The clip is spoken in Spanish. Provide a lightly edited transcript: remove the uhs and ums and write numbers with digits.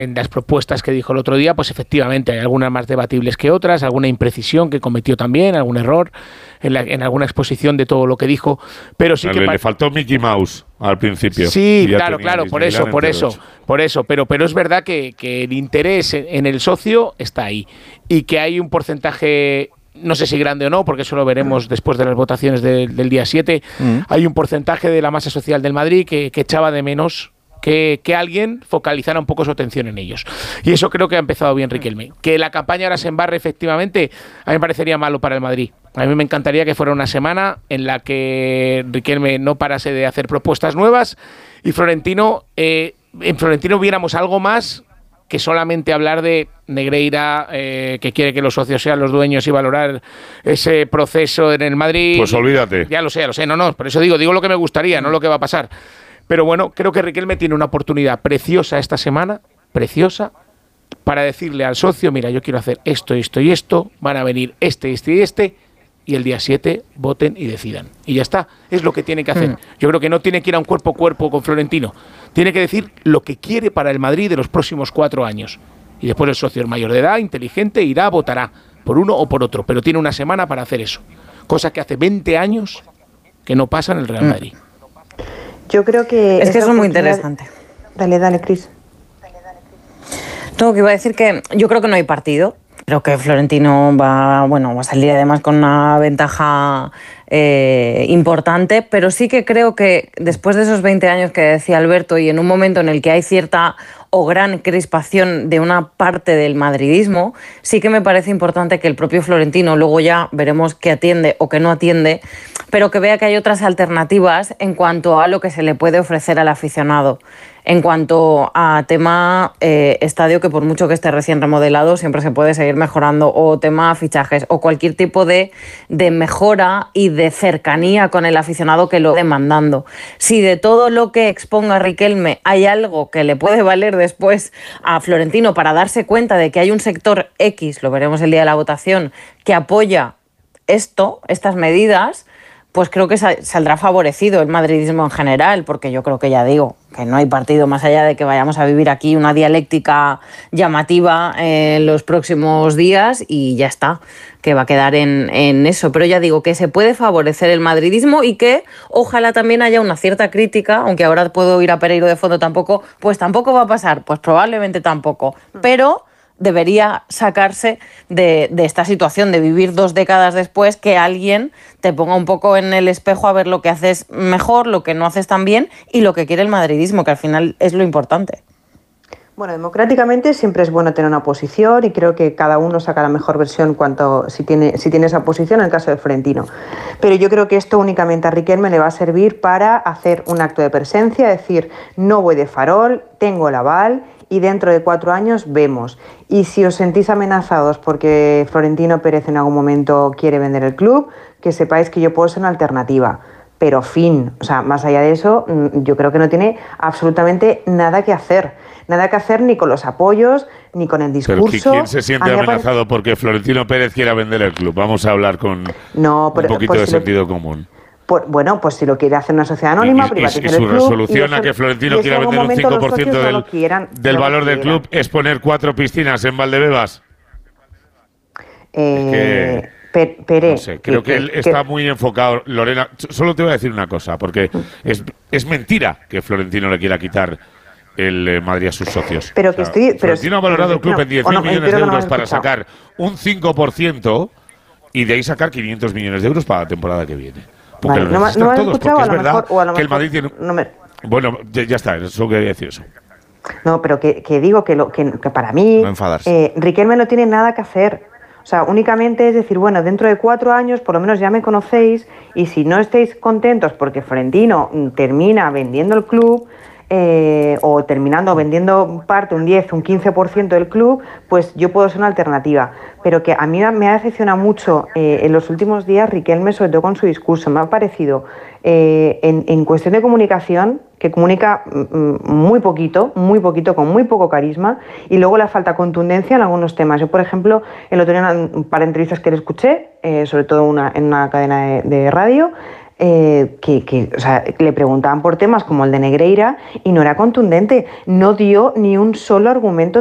en las propuestas que dijo el otro día, pues efectivamente hay algunas más debatibles que otras, alguna imprecisión que cometió también, algún error en alguna exposición de todo lo que dijo, pero sí que... Le faltó Mickey Mouse al principio. Sí, claro, por eso, pero es verdad que el interés en el socio está ahí y que hay un porcentaje... No sé si grande o no, porque eso lo veremos después de las votaciones del día 7. Hay un porcentaje de la masa social del Madrid que echaba de menos que alguien focalizara un poco su atención en ellos. Y eso creo que ha empezado bien Riquelme. Que la campaña ahora se embarre, efectivamente, a mí me parecería malo para el Madrid. A mí me encantaría que fuera una semana en la que Riquelme no parase de hacer propuestas nuevas y en Florentino viéramos algo más que solamente hablar de Negreira, que quiere que los socios sean los dueños y valorar ese proceso en el Madrid. Pues olvídate. Ya lo sé, no, por eso digo lo que me gustaría, no lo que va a pasar. Pero bueno, creo que Riquelme tiene una oportunidad preciosa esta semana, preciosa, para decirle al socio, mira, yo quiero hacer esto, esto y esto, van a venir este, y el día 7 voten y decidan. Y ya está, es lo que tiene que hacer. Yo creo que no tiene que ir a un cuerpo a cuerpo con Florentino, tiene que decir lo que quiere para el Madrid de los próximos 4 años. Y después el socio es mayor de edad, inteligente, irá, votará por uno o por otro, pero tiene una semana para hacer eso. Cosa que hace 20 años que no pasa en el Real Madrid. Yo creo que... Es que eso es muy interesante. Dale, Cris. No, que iba a decir que yo creo que no hay partido. Creo que Florentino va a salir además con una ventaja importante, pero sí que creo que después de esos 20 años que decía Alberto y en un momento en el que hay cierta o gran crispación de una parte del madridismo, sí que me parece importante que el propio Florentino, luego ya veremos qué atiende o qué no atiende, pero que vea que hay otras alternativas en cuanto a lo que se le puede ofrecer al aficionado. En cuanto a tema estadio, que por mucho que esté recién remodelado, siempre se puede seguir mejorando, o tema fichajes, o cualquier tipo de mejora y de cercanía con el aficionado que lo demandando. Si de todo lo que exponga Riquelme hay algo que le puede valer después a Florentino para darse cuenta de que hay un sector X, lo veremos el día de la votación, que apoya estas medidas, pues creo que saldrá favorecido el madridismo en general, porque yo creo que ya digo, que no hay partido más allá de que vayamos a vivir aquí una dialéctica llamativa en los próximos días y ya está, que va a quedar en eso. Pero ya digo que se puede favorecer el madridismo y que ojalá también haya una cierta crítica, aunque ahora puedo ir a Pereiro de fondo tampoco va a pasar, pues probablemente tampoco, pero debería sacarse de esta situación de vivir 2 décadas después, que alguien te ponga un poco en el espejo a ver lo que haces mejor, lo que no haces tan bien y lo que quiere el madridismo, que al final es lo importante. Bueno, democráticamente siempre es bueno tener una posición y creo que cada uno saca la mejor versión si tiene esa posición en el caso de Florentino. Pero yo creo que esto únicamente a Riquelme le va a servir para hacer un acto de presencia, decir, no voy de farol, tengo el aval y dentro de 4 años vemos. Y si os sentís amenazados porque Florentino Pérez en algún momento quiere vender el club, que sepáis que yo puedo ser una alternativa. Pero más allá de eso, yo creo que no tiene absolutamente nada que hacer. Nada que hacer ni con los apoyos, ni con el discurso. Pero ¿quién se siente amenazado porque Florentino Pérez quiera vender el club? Vamos a hablar con un poquito de sentido común. Pues si lo quiere hacer una sociedad anónima, privatizar el club. Y su resolución a que Florentino quiera vender un 5% del valor del club es poner 4 piscinas en Valdebebas. Pere, no sé, creo que él está muy enfocado. Lorena, solo te voy a decir una cosa, porque es mentira que Florentino le quiera quitar el Madrid a sus socios. Florentino ha valorado el club en 10.000 millones de euros para sacar un 5% y de ahí sacar 500 millones de euros para la temporada que viene. Porque lo necesitan todos, porque es verdad que el Madrid tiene... Bueno, ya está, solo quería decir eso. No, pero que digo que para mí Riquelme no tiene nada que hacer. O sea, únicamente es decir, bueno, dentro de 4 años por lo menos ya me conocéis y si no estáis contentos porque Florentino termina vendiendo el club o terminando vendiendo parte, un 10, un 15% del club, pues yo puedo ser una alternativa. Pero que a mí me ha decepcionado mucho en los últimos días Riquelme, sobre todo con su discurso. Me ha parecido en cuestión de comunicación, que comunica muy poquito, con muy poco carisma, y luego le falta contundencia en algunos temas. Yo, por ejemplo, el otro día un par de entrevistas que le escuché, sobre todo en una cadena de radio, o sea, le preguntaban por temas como el de Negreira y no era contundente, no dio ni un solo argumento